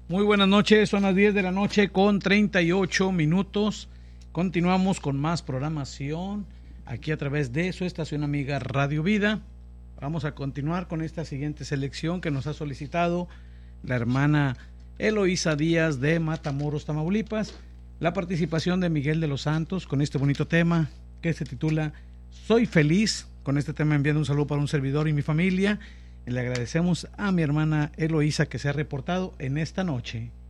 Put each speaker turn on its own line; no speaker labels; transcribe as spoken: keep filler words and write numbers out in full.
Muy buenas noches, son las diez de la noche con treinta y ocho minutos. Continuamos con más programación aquí a través de su estación amiga Radio Vida. Vamos a continuar con esta siguiente selección que nos ha solicitado la hermana Eloísa Díaz de Matamoros, Tamaulipas. La participación de Miguel de los Santos con este bonito tema que se titula Soy Feliz. Con este tema enviando un saludo para un servidor y mi familia. Le agradecemos a mi hermana Eloísa que se ha reportado en esta noche.